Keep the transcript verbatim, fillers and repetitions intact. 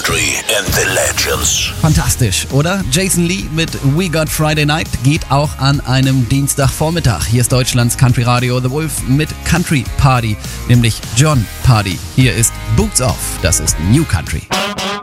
Country and the Legends. Fantastisch, oder? Jason Lee mit We Got Friday Night geht auch an einem Dienstagvormittag. Hier ist Deutschlands Country Radio The Wolf mit Country Party, nämlich John Party. Hier ist Boots Off, das ist New Country.